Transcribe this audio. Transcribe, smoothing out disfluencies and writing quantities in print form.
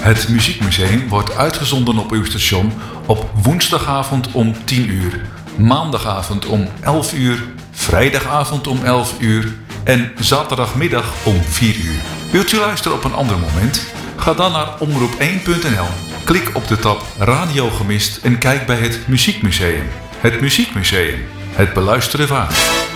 Het Muziekmuseum wordt uitgezonden op uw station op woensdagavond om 10 uur, maandagavond om 11 uur, vrijdagavond om 11 uur en zaterdagmiddag om 4 uur. Wilt u luisteren op een ander moment? Ga dan naar omroep1.nl. Klik op de tab Radio Gemist en kijk bij het Muziekmuseum. Het Muziekmuseum. Het beluisteren waard.